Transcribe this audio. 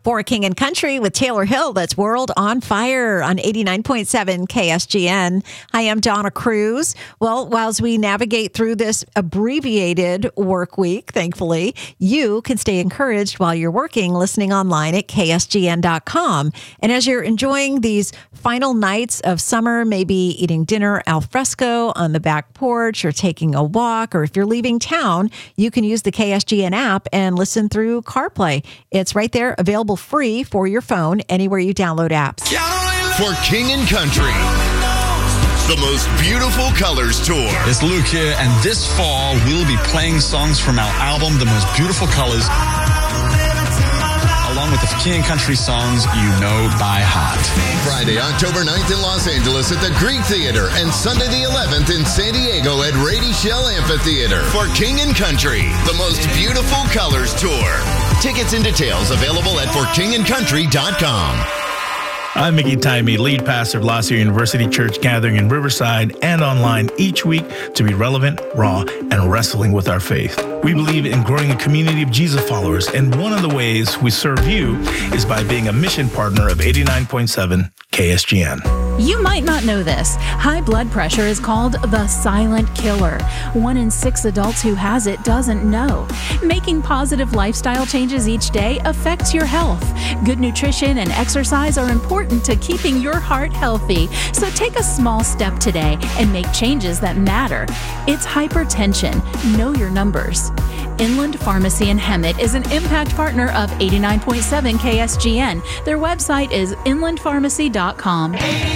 For King and Country with Taylor Hill, that's World on Fire on 89.7 KSGN. Hi, I'm Donna Cruz. Well, whilst we navigate through this abbreviated work week, thankfully, you can stay encouraged while you're working, listening online at ksgn.com. And as you're enjoying these final nights of summer, maybe eating dinner al fresco on the back porch or taking a walk, or if you're leaving town, you can use the KSGN app and listen through CarPlay. It's right there, available free for your phone anywhere you download apps. For King and Country, the most beautiful colors tour. It's Luke here, and this fall we'll be playing songs from our album, The Most Beautiful Colors, along with the King and Country songs you know by heart. Friday, October 9th in Los Angeles at the Greek Theater, and Sunday the 11th in San Diego at Rady Shell Amphitheater. For King and Country, the most beautiful colors tour. Tickets and details available at forkingandcountry.com. I'm Mickey Taimi, lead pastor of La Sierra University Church, gathering in Riverside and online each week to be relevant, raw, and wrestling with our faith. We believe in growing a community of Jesus followers, and one of the ways we serve you is by being a mission partner of 89.7 KSGN. You might not know this. High blood pressure is called the silent killer. 1 in 6 adults who has it doesn't know. Making positive lifestyle changes each day affects your health. Good nutrition and exercise are important to keeping your heart healthy. So take a small step today and make changes that matter. It's hypertension. Know your numbers. Inland Pharmacy in Hemet is an impact partner of 89.7 KSGN. Their website is inlandpharmacy.com.